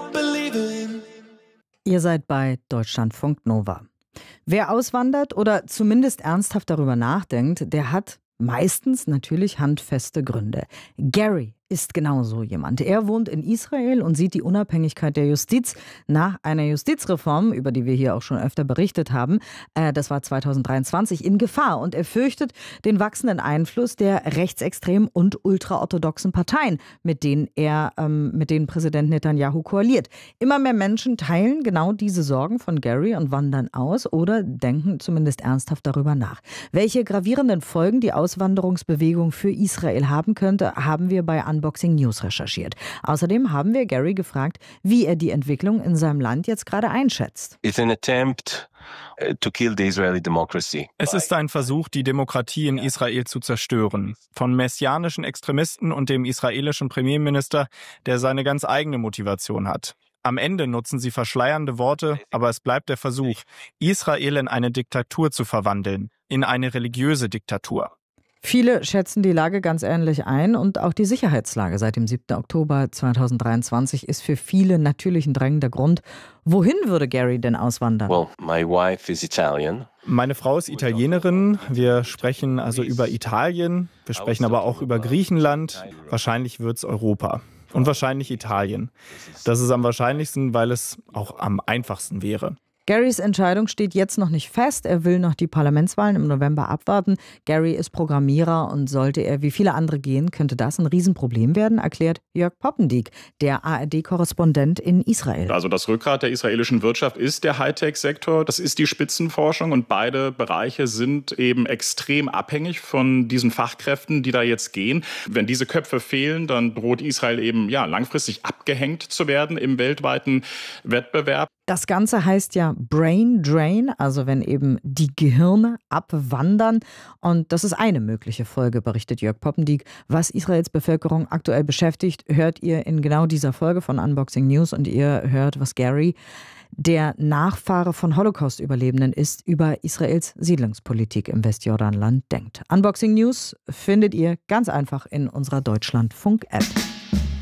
Ihr seid bei Deutschlandfunk Nova. Wer auswandert oder zumindest ernsthaft darüber nachdenkt, der hat meistens natürlich handfeste Gründe. Gary ist genauso jemand. Er wohnt in Israel und sieht die Unabhängigkeit der Justiz nach einer Justizreform, über die wir hier auch schon öfter berichtet haben, das war 2023, in Gefahr. Und er fürchtet den wachsenden Einfluss der rechtsextremen und ultraorthodoxen Parteien, mit denen Präsident Netanyahu koaliert. Immer mehr Menschen teilen genau diese Sorgen von Gary und wandern aus oder denken zumindest ernsthaft darüber nach. Welche gravierenden Folgen die Auswanderungsbewegung für Israel haben könnte, haben wir bei Unboxing News recherchiert. Außerdem haben wir Gary gefragt, wie er die Entwicklung in seinem Land jetzt gerade einschätzt. It's an attempt to kill the Israeli democracy. Es ist ein Versuch, die Demokratie in Israel zu zerstören. Von messianischen Extremisten und dem israelischen Premierminister, der seine ganz eigene Motivation hat. Am Ende nutzen sie verschleiernde Worte, aber es bleibt der Versuch, Israel in eine Diktatur zu verwandeln, in eine religiöse Diktatur. Viele schätzen die Lage ganz ähnlich ein und auch die Sicherheitslage seit dem 7. Oktober 2023 ist für viele natürlich ein drängender Grund. Wohin würde Gary denn auswandern? Well, my wife is Italian. Meine Frau ist Italienerin. Wir sprechen also über Italien. Wir sprechen aber auch über Griechenland. Wahrscheinlich wird's Europa. Und wahrscheinlich Italien. Das ist am wahrscheinlichsten, weil es auch am einfachsten wäre. Garys Entscheidung steht jetzt noch nicht fest. Er will noch die Parlamentswahlen im November abwarten. Gary ist Programmierer und sollte er wie viele andere gehen, könnte das ein Riesenproblem werden, erklärt Jörg Poppendiek, der ARD-Korrespondent in Israel. Also das Rückgrat der israelischen Wirtschaft ist der Hightech-Sektor, das ist die Spitzenforschung und beide Bereiche sind eben extrem abhängig von diesen Fachkräften, die da jetzt gehen. Wenn diese Köpfe fehlen, dann droht Israel eben langfristig abgehängt zu werden im weltweiten Wettbewerb. Das Ganze heißt ja Brain Drain, also wenn eben die Gehirne abwandern. Und das ist eine mögliche Folge, berichtet Jörg Poppendiek. Was Israels Bevölkerung aktuell beschäftigt, hört ihr in genau dieser Folge von Unboxing News. Und ihr hört, was Gary, der Nachfahre von Holocaust-Überlebenden ist, über Israels Siedlungspolitik im Westjordanland denkt. Unboxing News findet ihr ganz einfach in unserer Deutschlandfunk-App.